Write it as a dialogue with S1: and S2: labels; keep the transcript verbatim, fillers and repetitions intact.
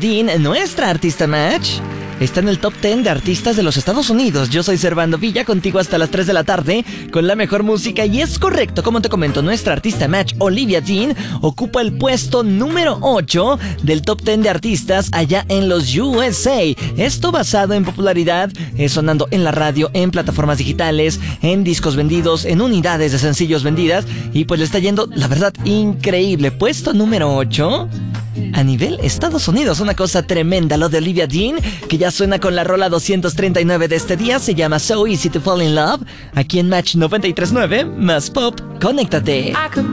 S1: Dean, nuestra artista Match, está en el top diez de artistas de los Estados Unidos. Yo soy Servando Villa, contigo hasta las tres de la tarde, con la mejor música. Y es correcto, como te comento, nuestra artista Match, Olivia Dean, ocupa el puesto número ocho del top diez de artistas allá en los U S A. Esto basado en popularidad, eh, sonando en la radio, en plataformas digitales, en discos vendidos, en unidades de sencillos vendidas. Y pues le está yendo, la verdad, increíble. Puesto número ocho a nivel Estados Unidos. Una cosa tremenda lo de Olivia Dean, que ya suena con la rola doscientos treinta y nueve de este día. Se llama So Easy to Fall in Love, aquí en Match noventa y tres punto nueve, más pop. Conéctate.